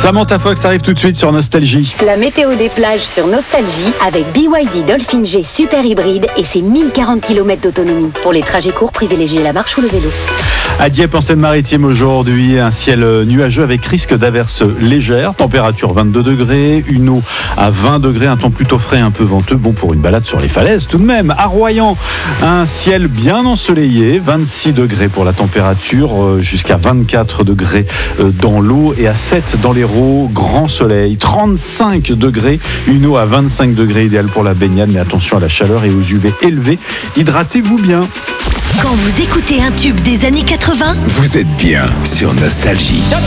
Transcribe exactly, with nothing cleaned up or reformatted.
Samantha Fox arrive tout de suite sur Nostalgie. La météo des plages sur Nostalgie avec B Y D Dolphin G Super Hybride et ses mille quarante kilomètres d'autonomie. Pour les trajets courts, privilégiez la marche ou le vélo. À Dieppe en Seine-Maritime aujourd'hui, un ciel nuageux avec risque d'averses légères, température vingt-deux degrés, une eau à vingt degrés, un temps plutôt frais, un peu venteux, bon pour une balade sur les falaises tout de même. À Royan, un ciel bien ensoleillé, vingt-six degrés pour la température, jusqu'à vingt-quatre degrés dans l'eau et à sept dans l'Hérault, grand soleil, trente-cinq degrés, une eau à vingt-cinq degrés idéale pour la baignade, mais attention à la chaleur et aux U V élevés, hydratez-vous bien. Quand vous écoutez un tube des années quatre-vingts, vous êtes bien sur Nostalgie.